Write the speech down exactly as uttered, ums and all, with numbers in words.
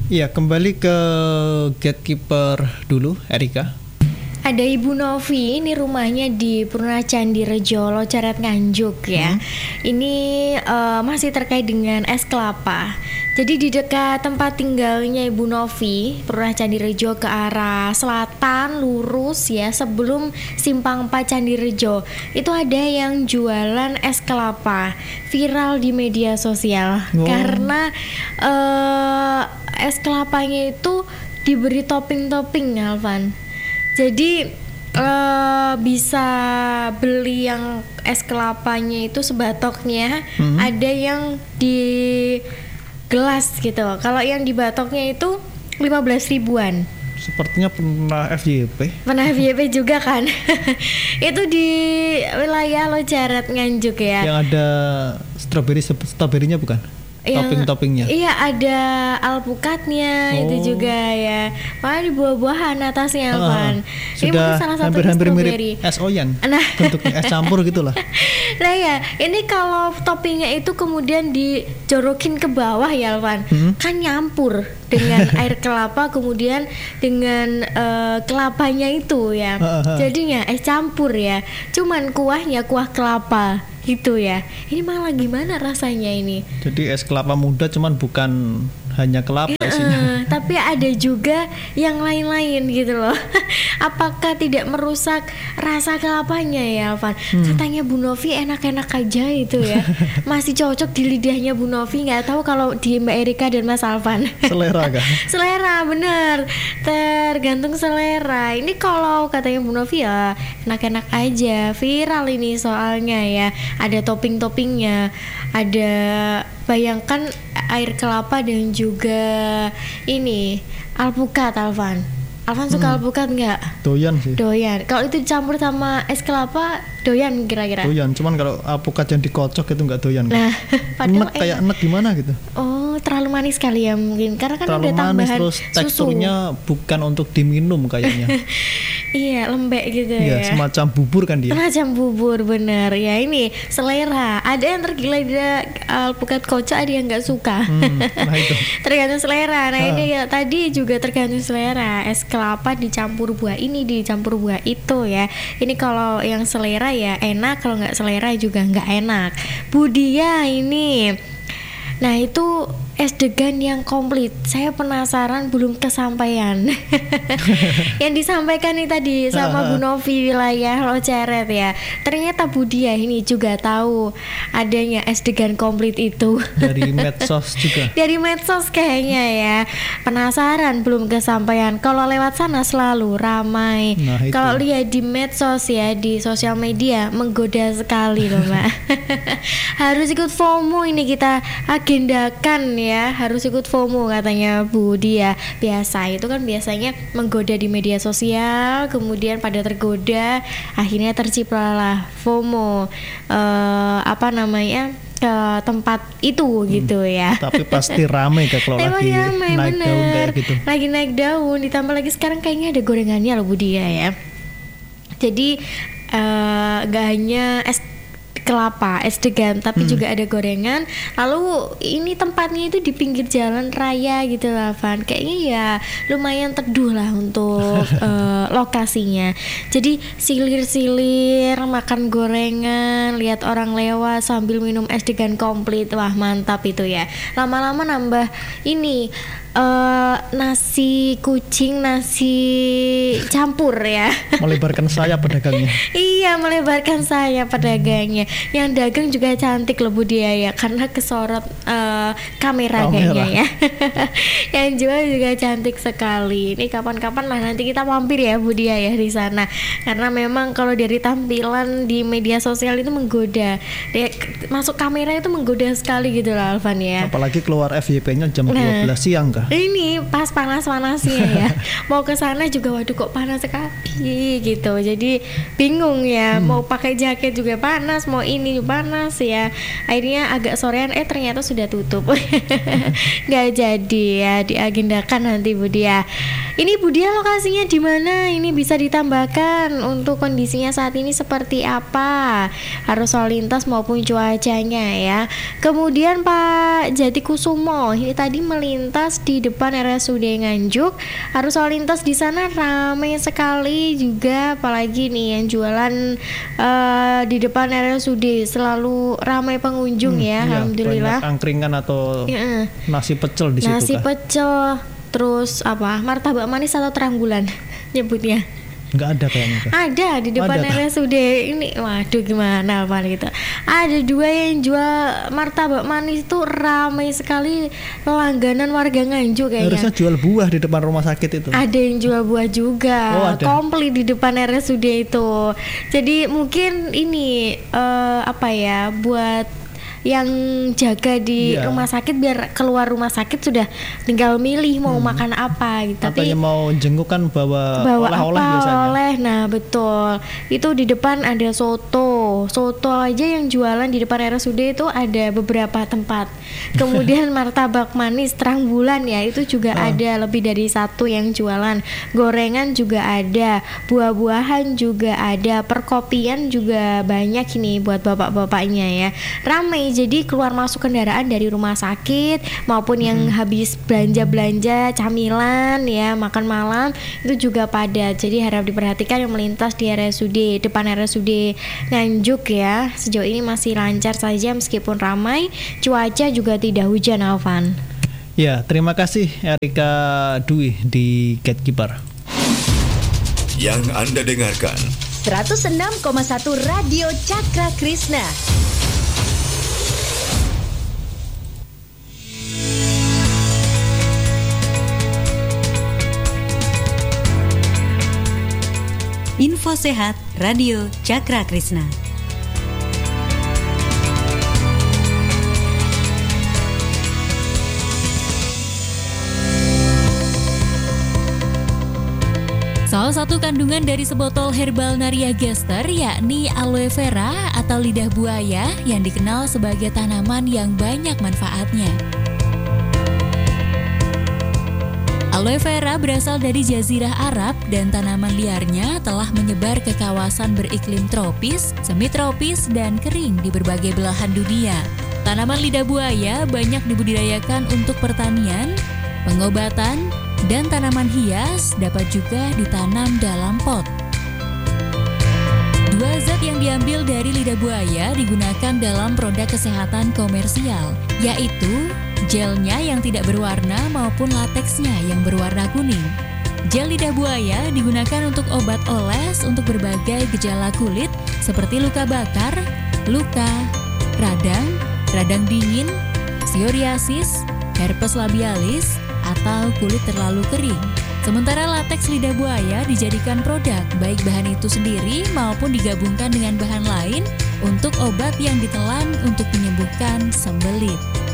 Iya, kembali ke Gatekeeper dulu, Erika. Ada Ibu Novi, ini rumahnya di Purna Candi Rejo, Locaret Nganjuk ya. Hmm. Ini uh, masih terkait dengan es kelapa. Jadi di dekat tempat tinggalnya Ibu Novi, Purna Candi Rejo ke arah selatan lurus ya, sebelum Simpang empat Candi Rejo, itu ada yang jualan es kelapa, viral di media sosial. Oh. Karena uh, es kelapanya itu diberi topping-topping, Alvan. Jadi uh, bisa beli yang es kelapanya itu sebatoknya, hmm. ada yang di gelas gitu. Kalau yang di batoknya itu lima belas ribuan. Sepertinya pernah F Y P. Pernah F Y P juga kan. Itu di wilayah Locaret Nganjuk ya. Yang ada stroberi, stroberinya bukan? Topping-toppingnya. Iya, ada alpukatnya. Oh. Itu juga ya. Malah di buah-buahan atasnya uh, kan. Ini sudah salah satu hampir-hampir mirip es oyen. Nah, bentuknya es campur gitulah. Nah ya, ini kalau toppingnya itu kemudian dijorokin ke bawah ya, Alvan, hmm? kan nyampur dengan air kelapa kemudian dengan uh, kelapanya itu ya. Uh, uh. Jadinya es campur ya. Cuman kuahnya kuah kelapa gitu ya. Ini malah gimana rasanya ini? Jadi es kelapa muda cuman bukan hanya kelapa ya, isinya. Tapi ada juga yang lain-lain gitu loh. Apakah tidak merusak rasa kelapanya ya, Alvan? Hmm. Katanya Bu Novi enak-enak aja itu ya. Masih cocok di lidahnya Bu Novi. Nggak tahu kalau di Mbak Erika dan Mas Alvan. Selera kan? Selera, bener. Tergantung selera. Ini kalau katanya Bu Novi ya enak-enak aja. Viral ini soalnya ya. Ada topping-toppingnya. Ada, bayangkan air kelapa dan juga ini alpukat, Alvan. Alvan suka hmm. alpukat nggak? Doyan sih. Doyan. Kalau itu dicampur sama es kelapa, doyan kira-kira? Doyan. Cuman kalau alpukat yang dikocok itu nggak doyan. Nah, enak kayak enak gimana gitu? Oh, terlalu manis kali ya mungkin. Karena kan terlalu ada tambahan manis, terus teksturnya susu. Bukan untuk diminum kayaknya. Iya, lembek gitu ya. Iya, semacam bubur kan dia. Semacam bubur, bener. Ya ini selera. Ada yang tergila di alpukat kocok, ada yang nggak suka. Hmm, nah itu. Tergantung selera. Nah ha. ini ya, tadi juga tergantung selera. Es kelapa dicampur buah ini, dicampur buah itu ya. Ini kalau yang selera ya enak, kalau nggak selera juga nggak enak. Budia ini. Nah itu es degan yang komplit. Saya penasaran belum kesampaian. Yang disampaikan nih tadi sama Bu Novi wilayah Locaret ya. Ternyata Budia ini juga tahu adanya es degan komplit itu. Dari medsos juga. Dari medsos kayaknya ya. Penasaran belum kesampaian. Kalau lewat sana selalu ramai. Nah, kalau lihat di medsos ya, di sosial media menggoda sekali loh Mbak. Harus ikut FOMO ini kita agendakan ya, harus ikut FOMO katanya Bu Dia. Biasa itu kan biasanya menggoda di media sosial, kemudian pada tergoda akhirnya terciptalah FOMO uh, apa namanya ke tempat itu hmm, gitu ya. Tapi pasti ramai kan kalau lagi ramai, naik bener. daun kayak gitu. Lagi naik daun, ditambah lagi sekarang kayaknya ada gorengannya loh Bu Dia ya. Jadi uh, gak hanya es kelapa, es degan, tapi hmm. juga ada gorengan. Lalu ini tempatnya itu di pinggir jalan raya gitu lah, Van. Kayaknya ya lumayan teduh lah untuk uh, lokasinya. Jadi silir-silir, makan gorengan, lihat orang lewat sambil minum es degan komplit. Wah mantap itu ya. Lama-lama nambah ini uh, nasi kucing, nasi campur ya. Melebarkan sayap pedagangnya. Iya, melebarkan sayap pedagangnya. Yang dagang juga cantik loh Bu Dia ya, karena kesorot uh, kamera, kamera kayaknya ya. Yang jual juga cantik sekali. Ini kapan-kapan lah nanti kita mampir ya Bu Dia ya di sana. Karena memang kalau dari tampilan di media sosial itu menggoda. Dia masuk kamera itu menggoda sekali gitu lah Alvan ya. Apalagi keluar F Y P-nya jam nah, dua belas siang kah? Ini pas panas-panasnya ya. Mau ke sana juga waduh kok panas sekali gitu. Jadi bingung ya, hmm. mau pakai jaket juga panas, mau ini panas ya. Akhirnya agak sorean eh ternyata sudah tutup. Nggak jadi ya, diagendakan nanti Bu Dia. Ini Bu Dia lokasinya di mana? Ini bisa ditambahkan untuk kondisinya saat ini seperti apa? Arus lalu lintas maupun cuacanya ya. Kemudian Pak Jatikusumo ini tadi melintas di depan R S U D Nganjuk. Arus lalu lintas di sana ramai sekali juga, apalagi nih yang jualan uh, di depan R S U D selalu ramai pengunjung Hmm, ya, iya, alhamdulillah. banyak angkringan atau Ya, nasi pecel di situ nasi kah? pecel, terus apa? Martabak manis atau terang bulan nyebutnya. Nggak ada kayaknya kah? Ada di depan Ada, R S U D ini, waduh gimana Pak gitu. Ada dua yang jual martabak manis itu ramai sekali, langganan warga Nganjuk kayaknya. Harusnya jual buah di depan rumah sakit itu. Ada yang jual buah juga, Oh, ada. komplit di depan R S U D itu. Jadi mungkin ini eh, apa ya, buat yang jaga di Iya. rumah sakit biar keluar rumah sakit sudah tinggal milih mau makan apa gitu. Tapi Katanya mau jenguk kan bawa, bawa oleh-oleh apa biasanya. oleh, nah betul itu di depan ada soto soto aja yang jualan di depan R S U D itu ada beberapa tempat. Kemudian martabak manis terang bulan ya itu juga Ah. ada lebih dari satu yang jualan. Gorengan juga ada, buah-buahan juga ada, perkopian juga banyak ini buat bapak-bapaknya ya, ramai. Jadi keluar masuk kendaraan dari rumah sakit maupun yang habis belanja-belanja camilan ya, makan malam itu juga padat. Jadi harap diperhatikan yang melintas di R S U D, depan R S U D Nganjuk ya. Sejauh ini masih lancar saja meskipun ramai. Cuaca juga tidak hujan, Alvan. Ya, terima kasih Erika Dwi di Gatekeeper. Yang Anda dengarkan seratus enam koma satu Radio Cakra Krishna. Info Sehat Radio Cakra Krishna. Salah satu kandungan dari sebotol herbal Naria Gester yakni aloe vera atau lidah buaya yang dikenal sebagai tanaman yang banyak manfaatnya. Aloe vera berasal dari Jazirah Arab dan tanaman liarnya telah menyebar ke kawasan beriklim tropis, semi-tropis, dan kering di berbagai belahan dunia. Tanaman lidah buaya banyak dibudidayakan untuk pertanian, pengobatan, dan tanaman hias dapat juga ditanam dalam pot. Dua zat yang diambil dari lidah buaya digunakan dalam produk kesehatan komersial, yaitu gelnya yang tidak berwarna maupun lateksnya yang berwarna kuning. Gel lidah buaya digunakan untuk obat oles untuk berbagai gejala kulit seperti luka bakar, luka, radang, radang dingin, psoriasis, herpes labialis, atau kulit terlalu kering. Sementara lateks lidah buaya dijadikan produk baik bahan itu sendiri maupun digabungkan dengan bahan lain untuk obat yang ditelan untuk menyembuhkan sembelit.